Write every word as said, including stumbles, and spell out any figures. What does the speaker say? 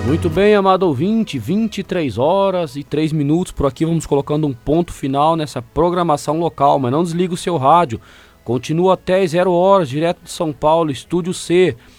Muito bem, amado ouvinte, vinte e três horas e três minutos. Por aqui vamos colocando um ponto final nessa programação local, mas não desliga o seu rádio. Continua até zero horas, direto de São Paulo, Estúdio C.